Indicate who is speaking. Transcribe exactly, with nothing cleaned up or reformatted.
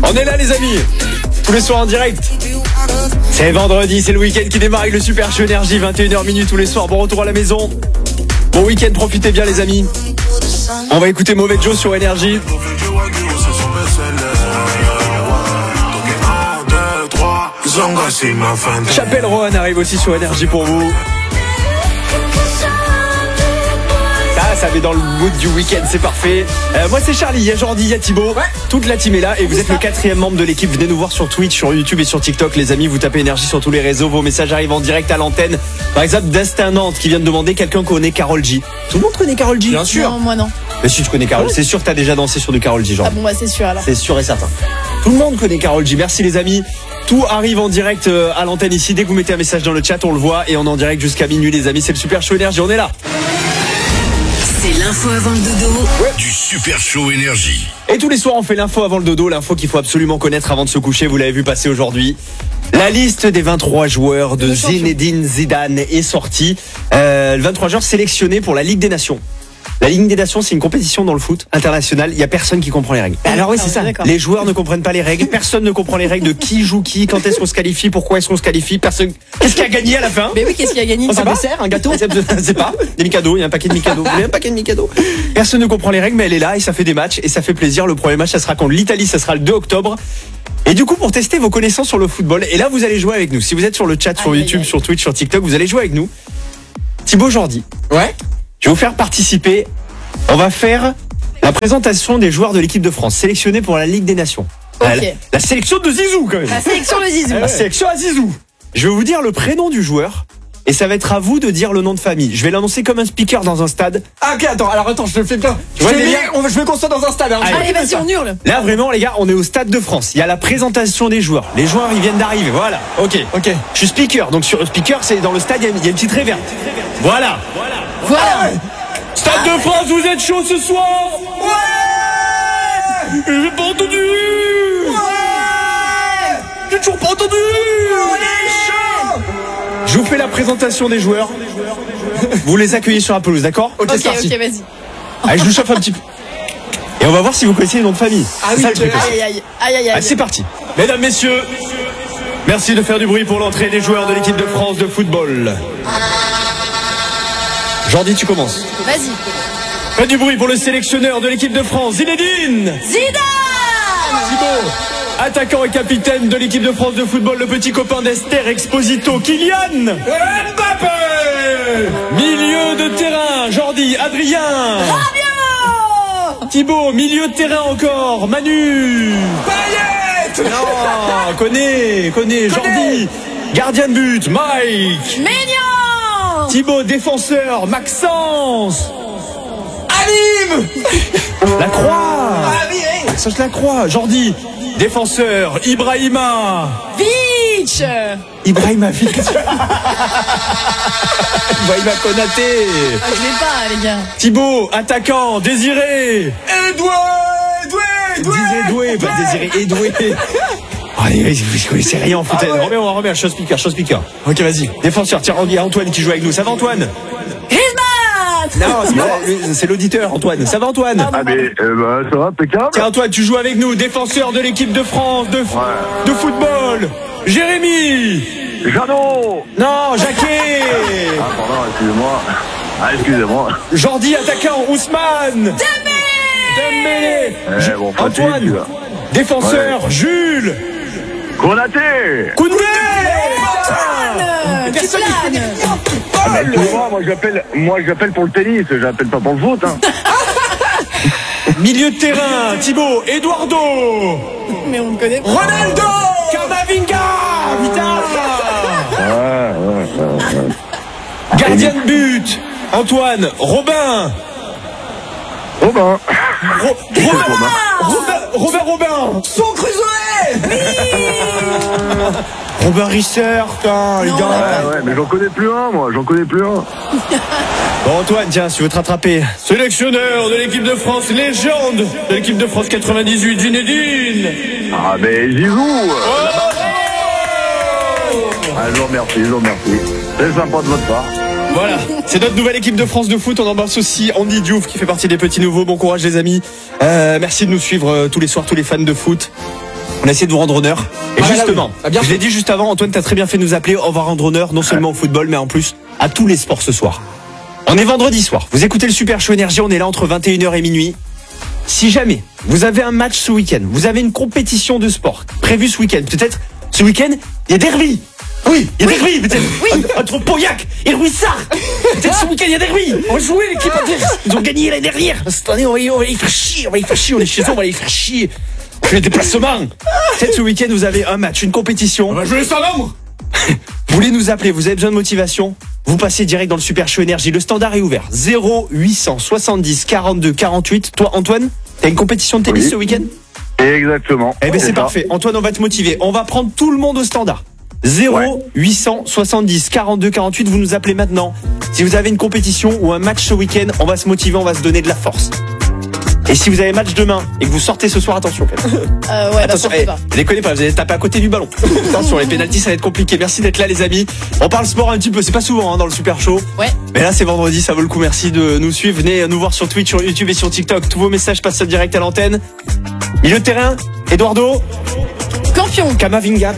Speaker 1: On est là les amis, tous les soirs en direct. C'est vendredi, c'est le week-end qui démarre avec le Super Show Énergie, vingt et une heures minuit tous les soirs. Bon retour à la maison. Bon week-end, profitez bien les amis. On va écouter Mauvais Joe sur Énergie. Chapelle Rohan arrive aussi sur Énergie pour vous. Ça, ça met dans le mood du week-end, c'est parfait. Euh, moi c'est Charlie, il y a Jordi, il y a Thibaut. Ouais. Toute la team est là et vous êtes le quatrième membre de l'équipe. Venez nous voir sur Twitch, sur YouTube et sur TikTok les amis. Vous tapez Énergie sur tous les réseaux. Vos messages arrivent en direct à l'antenne. Par exemple Destin Nantes qui vient de demander quelqu'un connaît Karol G. Tout le monde connaît Karol G?
Speaker 2: Bien sûr.
Speaker 3: Non, moi non.
Speaker 1: Mais si tu connais Karol, c'est sûr que t'as déjà dansé sur du Karol G, genre.
Speaker 3: Ah bon bah c'est sûr alors.
Speaker 1: C'est sûr et certain. Tout le monde connaît Karol G. Merci les amis. Tout arrive en direct à l'antenne ici. Dès que vous mettez un message dans le chat, on le voit et on est en direct jusqu'à minuit les amis. C'est le Super Show Énergie, on est là.
Speaker 4: C'est l'info avant le dodo.
Speaker 1: Ouais.
Speaker 5: Du Super Show Énergie.
Speaker 1: Et tous les soirs on fait l'info avant le dodo. L'info qu'il faut absolument connaître avant de se coucher. Vous l'avez vu passer aujourd'hui. La liste des vingt-trois joueurs de Zinedine Zidane est sortie. euh, vingt-trois joueurs sélectionnés pour la Ligue des Nations. La Ligue des Nations, c'est une compétition dans le foot international. Il y a personne qui comprend les règles. Alors oui, c'est ça. Les joueurs ne comprennent pas les règles. Personne ne comprend les règles de qui joue qui, quand est-ce qu'on se qualifie, pourquoi est-ce qu'on se qualifie. Personne. Qu'est-ce qui a gagné à la fin?
Speaker 3: Mais oui, qu'est-ce qui a gagné?
Speaker 1: On sait pas. Un dessert, un gâteau, je sais pas. Des Mikado, il y a un paquet de Mikado. Il y a un paquet de Mikado. Personne ne comprend les règles, mais elle est là et ça fait des matchs et ça fait plaisir. Le premier match, ça sera contre l'Italie, ça sera le deux octobre. Et du coup, pour tester vos connaissances sur le football, et là, vous allez jouer avec nous. Si vous êtes sur le chat, sur
Speaker 3: aïe,
Speaker 1: YouTube,
Speaker 3: aïe, aïe.
Speaker 1: sur Twitch, sur TikTok, vous allez jouer avec nous. Thibaut Jordi.
Speaker 2: Ouais.
Speaker 1: Je vais vous faire participer. On va faire la présentation des joueurs de l'équipe de France sélectionnés pour la Ligue des Nations.
Speaker 3: Ok.
Speaker 1: La, la sélection de Zizou quand même.
Speaker 3: La sélection de Zizou.
Speaker 1: La sélection à Zizou. Je vais vous dire le prénom du joueur et ça va être à vous de dire le nom de famille. Je vais l'annoncer comme un speaker dans un stade.
Speaker 2: Ah ok, attends, alors attends, je te le fais bien.
Speaker 1: Tu
Speaker 2: Je,
Speaker 1: vois,
Speaker 2: vais,
Speaker 1: les gars
Speaker 2: on, je veux qu'on soit dans un stade. Hein.
Speaker 1: Allez.
Speaker 3: Allez, vas-y, on hurle.
Speaker 1: Là vraiment les gars, on est au Stade de France. Il y a la présentation des joueurs. Les joueurs ils viennent d'arriver. Voilà. Ok.
Speaker 2: Ok.
Speaker 1: Je suis speaker. Donc sur le speaker, c'est dans le stade, il y a une, il y a une petite réverb. Voilà.
Speaker 3: Voilà.
Speaker 1: Ah, Stade de France, vous êtes chaud ce soir? Ouais. J'ai pas entendu. Ouais. J'ai toujours pas entendu. On est chaud. Je vous fais la présentation des joueurs. Vous les accueillez sur la pelouse, d'accord?
Speaker 2: Ok,
Speaker 3: Ok,
Speaker 2: c'est parti.
Speaker 3: ok, vas-y.
Speaker 1: Allez, je vous chauffe un petit peu. Et on va voir si vous connaissez les noms de famille.
Speaker 2: Ah
Speaker 1: C'est
Speaker 2: oui,
Speaker 1: ça le truc aussi.
Speaker 3: Aïe, aïe, aïe, aïe,
Speaker 1: Ah,
Speaker 3: aïe.
Speaker 1: c'est parti. Mesdames, messieurs, merci de faire du bruit pour l'entrée des joueurs de l'équipe de France de football. Jordi, tu commences.
Speaker 3: Vas-y.
Speaker 1: Faites du bruit pour le sélectionneur de l'équipe de France, Zinedine
Speaker 3: Zidane.
Speaker 1: Thibaut, attaquant et capitaine de l'équipe de France de football, le petit copain d'Esther Exposito, Kylian Mbappé. Milieu de terrain, Jordi, Adrien.
Speaker 3: Fabio.
Speaker 1: Thibaut, milieu de terrain encore, Manu.
Speaker 2: Payet.
Speaker 1: Non, connais, connais, Jordi. Gardien de but, Mike.
Speaker 3: Mignon.
Speaker 1: Thibaut, défenseur, Maxence.
Speaker 2: Alim.
Speaker 1: La Croix.
Speaker 2: Ah oui, hey.
Speaker 1: Maxence Lacroix. Jordi, défenseur, Ibrahima.
Speaker 3: Vitch.
Speaker 1: Ibrahimovic. Ibrahima Konaté.
Speaker 3: Ah, je l'ai pas, les gars.
Speaker 1: Thibaut, attaquant, Désiré.
Speaker 2: Edouard. Edouard.
Speaker 1: Désiré Doué, pas Désiré Edoué. Allez, je connaissais rien en foot.
Speaker 2: Ah ouais.
Speaker 1: Remets, on va remettre, chose speaker, chose speaker.
Speaker 2: Ok, vas-y.
Speaker 1: Défenseur, tiens, il y a Antoine qui joue avec nous. Ça va Antoine?
Speaker 3: Griezmann.
Speaker 1: Non, c'est pas- c'est l'auditeur Antoine. Ça va Antoine?
Speaker 6: Ah mais euh, bah, ça va, impeccable.
Speaker 1: Tiens Antoine, tu joues avec nous, défenseur de l'équipe de France de, f-
Speaker 6: Ouais.
Speaker 1: de football. Jérémy.
Speaker 6: Jeannot.
Speaker 1: Non, Jacquet.
Speaker 6: Ah pardon, excusez-moi. Ah excusez-moi.
Speaker 1: Jordi, attaquant, Ousmane. Dembélé.
Speaker 6: Eh,
Speaker 1: Ju-
Speaker 6: bon, facile,
Speaker 1: Antoine,
Speaker 6: celui-là.
Speaker 1: défenseur, Jules.
Speaker 6: Konaté.
Speaker 1: Koundé.
Speaker 3: Euh, Tu planes.
Speaker 6: Ah, mais excusez-moi, moi j'appelle, moi j'appelle pour le tennis, j'appelle pas pour le foot. Hein.
Speaker 1: Milieu de terrain, Thibaut, Eduardo.
Speaker 3: Mais on le connaît pas.
Speaker 1: Ronaldo. Kamavinga. Vita.
Speaker 6: Ouais, ouais, ouais, ouais.
Speaker 1: Gardien de but, Antoine, Robin.
Speaker 6: Robin.
Speaker 1: Ro- Robin. Robin, Robin, Robin.
Speaker 2: Son Crusoe.
Speaker 1: Robin Risser, putain, les
Speaker 3: Non.
Speaker 1: gars.
Speaker 6: Ouais, ouais, mais j'en connais plus un, moi, j'en connais plus un.
Speaker 1: Bon, Antoine, tiens, si tu veux te rattraper. Sélectionneur de l'équipe de France, légende de l'équipe de France quatre-vingt-dix-huit, Zinedine.
Speaker 6: Ah, mais Zizou. euh, Ah, je vous remercie, je vous remercie. C'est sympa de votre part.
Speaker 1: Voilà, c'est notre nouvelle équipe de France de foot. On embrasse aussi Andy Diouf qui fait partie des petits nouveaux. Bon courage les amis. Euh, merci de nous suivre euh, tous les soirs, tous les fans de foot. On a essayé de vous rendre honneur. Et
Speaker 2: Ah, là,
Speaker 1: justement,
Speaker 2: oui. Ah, bien
Speaker 1: je
Speaker 2: fait.
Speaker 1: l'ai dit juste avant, Antoine, t'as très bien fait de nous appeler. On va rendre honneur non seulement au football, mais en plus à tous les sports ce soir. On est vendredi soir. Vous écoutez le Super Show Énergie. On est là entre vingt et une heures et minuit. Si jamais vous avez un match ce week-end, vous avez une compétition de sport prévue ce week-end, peut-être ce week-end, il y a derby. Oui, il y a derby, peut-être. En- Entre Pauillac et Ruissard. Peut-être ce week-end, il y a derby. On va jouer l'équipe adverse. Ils ont gagné l'année dernière. Cette année, on va, y- on va les faire chier. On va les faire chier. On est chez eux, on va les faire chier. On fait des déplacements. Peut-être ce week-end, vous avez un match, une compétition.
Speaker 2: On va jouer sans nombre.
Speaker 1: Vous voulez nous appeler, vous avez besoin de motivation, vous passez direct dans le Super Show Énergie. Le standard est ouvert. zéro huit cent soixante-dix quarante-deux quarante-huit. Toi, Antoine, t'as une compétition de tennis
Speaker 6: Oui.
Speaker 1: ce week-end?
Speaker 6: Exactement.
Speaker 1: Eh ben c'est
Speaker 6: ça.
Speaker 1: parfait. Antoine, on va te motiver. On va prendre tout le monde au standard. zéro huit cent soixante-dix quarante-deux quarante-huit. Vous nous appelez maintenant. Si vous avez une compétition ou un match ce week-end, on va se motiver, on va se donner de la force. Et si vous avez match demain et que vous sortez ce soir, attention quand même.
Speaker 3: Euh, ouais, bah,
Speaker 1: Attention,
Speaker 3: pourquoi
Speaker 1: eh,
Speaker 3: pas.
Speaker 1: déconnez pas, vous allez taper à côté du ballon. Attention, les pénaltys, ça va être compliqué. Merci d'être là, les amis. On parle sport un petit peu, c'est pas souvent hein, dans le Super Show.
Speaker 3: Ouais.
Speaker 1: Mais là, c'est vendredi, ça vaut le coup. Merci de nous suivre. Venez nous voir sur Twitch, sur YouTube et sur TikTok. Tous vos messages passent direct à l'antenne. Milieu de terrain, Eduardo
Speaker 3: Campion.
Speaker 1: Kamavinga.